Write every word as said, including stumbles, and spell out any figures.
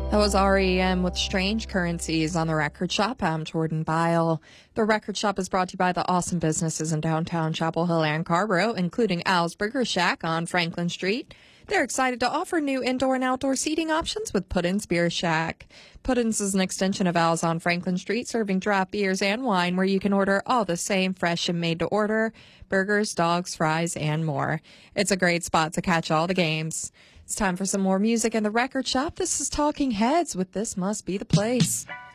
That was R E M with Strange Currencies on The Record Shop. I'm Jordan Bile. The Record Shop is brought to you by the awesome businesses in downtown Chapel Hill and Carrboro, including Al's Burger Shack on Franklin Street. They're excited to offer new indoor and outdoor seating options with Puddin's Beer Shack. Puddin's is an extension of Al's on Franklin Street, serving draft beers and wine, where you can order all the same fresh and made to order burgers, dogs, fries, and more. It's a great spot to catch all the games. It's time for some more music in The Record Shop. This is Talking Heads with This Must Be the Place.